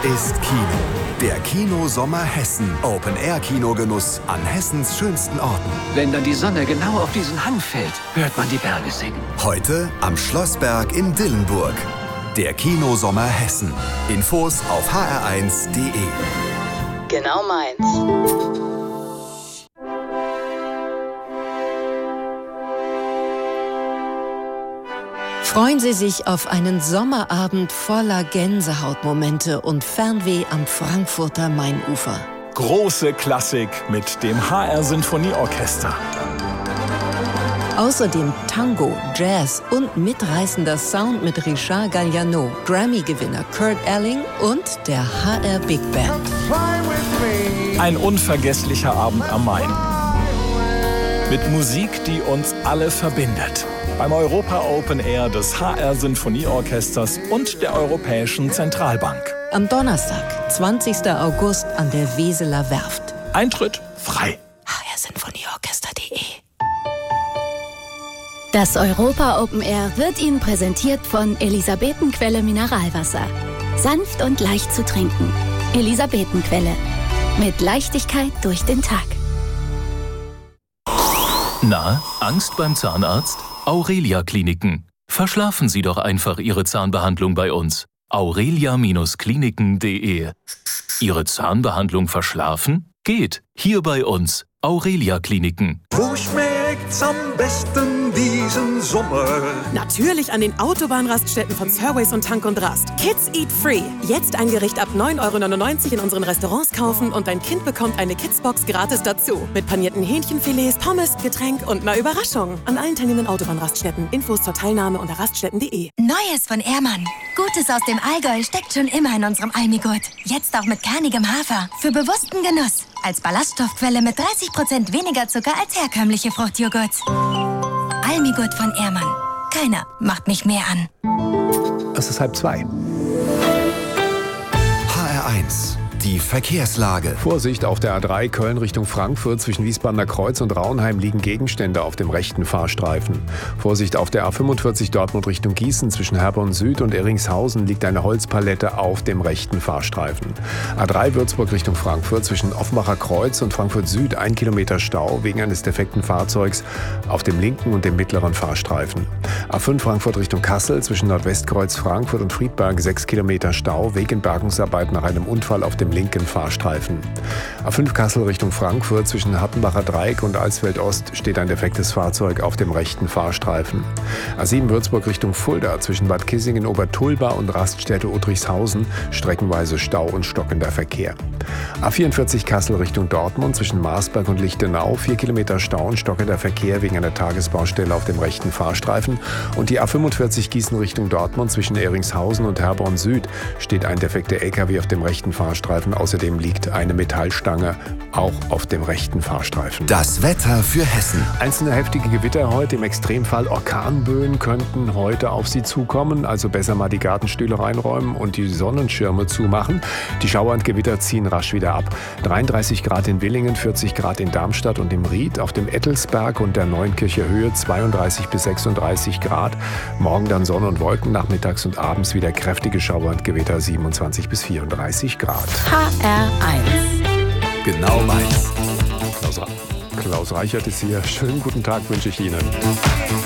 ist Kino. Der Kino-Sommer Hessen. Open-Air-Kinogenuss an Hessens schönsten Orten. Wenn dann die Sonne genau auf diesen Hang fällt, hört man die Berge singen. Heute am Schlossberg in Dillenburg. Der Kino-Sommer Hessen. Infos auf hr1.de. Genau meins. Freuen Sie sich auf einen Sommerabend voller Gänsehautmomente und Fernweh am Frankfurter Mainufer. Große Klassik mit dem HR Sinfonieorchester. Außerdem Tango, Jazz und mitreißender Sound mit Richard Galliano, Grammy-Gewinner Kurt Elling und der HR Big Band. Ein unvergesslicher Abend am Main. Mit Musik, die uns alle verbindet. Beim Europa Open Air des HR Sinfonieorchesters und der Europäischen Zentralbank. Am Donnerstag, 20. August an der Weseler Werft. Eintritt frei. hrsinfonieorchester.de. Das Europa Open Air wird Ihnen präsentiert von Elisabetenquelle Mineralwasser. Sanft und leicht zu trinken. Elisabetenquelle. Mit Leichtigkeit durch den Tag. Na, Angst beim Zahnarzt? Aurelia Kliniken. Verschlafen Sie doch einfach Ihre Zahnbehandlung bei uns. aurelia-kliniken.de. Ihre Zahnbehandlung verschlafen? Geht. Hier bei uns. Aurelia Kliniken. Wo schmeckt's am besten diesen Sommer? Natürlich an den Autobahnraststätten von Surways und Tank und Rast. Kids Eat Free. Jetzt ein Gericht ab 9,99 € in unseren Restaurants kaufen und dein Kind bekommt eine Kidsbox gratis dazu. Mit panierten Hähnchenfilets, Pommes, Getränk und einer Überraschung. An allen teilnehmenden Autobahnraststätten. Infos zur Teilnahme unter raststätten.de. Neues von Ehrmann. Gutes aus dem Allgäu steckt schon immer in unserem Almigurt. Jetzt auch mit kernigem Hafer. Für bewussten Genuss. Als Ballaststoffquelle mit 30% weniger Zucker als herkömmliche Fruchtjoghurt. Almigurt von Ehrmann. Keiner macht mich mehr an. Es ist 1:30. HR1. Die Verkehrslage. Vorsicht auf der A3 Köln Richtung Frankfurt. Zwischen Wiesbadener Kreuz und Raunheim liegen Gegenstände auf dem rechten Fahrstreifen. Vorsicht auf der A45 Dortmund Richtung Gießen. Zwischen Herborn Süd und Erringshausen liegt eine Holzpalette auf dem rechten Fahrstreifen. A3 Würzburg Richtung Frankfurt. Zwischen Offenbacher Kreuz und Frankfurt Süd 1 Kilometer Stau wegen eines defekten Fahrzeugs auf dem linken und dem mittleren Fahrstreifen. A5 Frankfurt Richtung Kassel. Zwischen Nordwestkreuz Frankfurt und Friedberg 6 Kilometer Stau wegen Bergungsarbeit nach einem Unfall auf dem linken Fahrstreifen. A5 Kassel Richtung Frankfurt. Zwischen Hattenbacher Dreieck und Alsfeld Ost steht ein defektes Fahrzeug auf dem rechten Fahrstreifen. A7 Würzburg Richtung Fulda. Zwischen Bad Kissingen Obertulba und Raststätte Uttrichshausen streckenweise Stau und stockender Verkehr. A44 Kassel Richtung Dortmund. Zwischen Marsberg und Lichtenau 4 Kilometer Stau und stockender Verkehr wegen einer Tagesbaustelle auf dem rechten Fahrstreifen. Und die A45 Gießen Richtung Dortmund. Zwischen Erringshausen und Herborn Süd steht ein defekter LKW auf dem rechten Fahrstreifen. Außerdem liegt eine Metallstange auch auf dem rechten Fahrstreifen. Das Wetter für Hessen. Einzelne heftige Gewitter heute. Im Extremfall Orkanböen könnten heute auf Sie zukommen. Also besser mal die Gartenstühle reinräumen und die Sonnenschirme zumachen. Die Schauer und Gewitter ziehen rasch wieder ab. 33 Grad in Willingen, 40 Grad in Darmstadt und im Ried. Auf dem Ettelsberg und der Neunkircher Höhe 32 bis 36 Grad. Morgen dann Sonne und Wolken. Nachmittags und abends wieder kräftige Schauer und Gewitter 27 bis 34 Grad. HR1. Genau meins. Klaus Reichert ist hier. Schönen guten Tag wünsche ich Ihnen.